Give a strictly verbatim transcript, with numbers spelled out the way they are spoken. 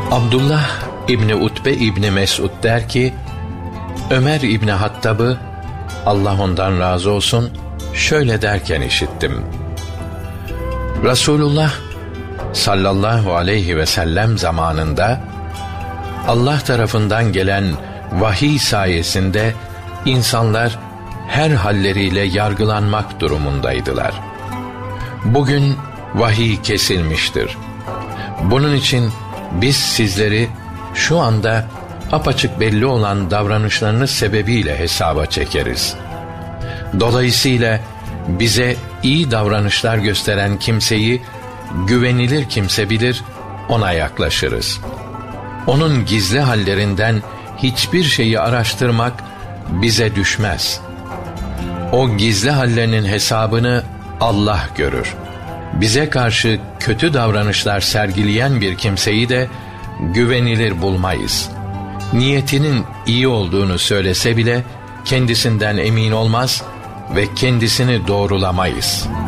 Abdullah İbni Utbe İbni Mes'ud der ki, Ömer İbni Hattab'ı, Allah ondan razı olsun, şöyle derken işittim. Resulullah sallallahu aleyhi ve sellem zamanında Allah tarafından gelen vahiy sayesinde insanlar her halleriyle yargılanmak durumundaydılar. Bugün vahiy kesilmiştir. Bunun için biz sizleri şu anda apaçık belli olan davranışlarınız sebebiyle hesaba çekeriz. Dolayısıyla bize iyi davranışlar gösteren kimseyi güvenilir kimse bilir, ona yaklaşırız. Onun gizli hallerinden hiçbir şeyi araştırmak bize düşmez. O gizli hallerinin hesabını Allah görür. Bize karşı kötü davranışlar sergileyen bir kimseyi de güvenilir bulmayız. Niyetinin iyi olduğunu söylese bile kendisinden emin olmaz ve kendisini doğrulamayız.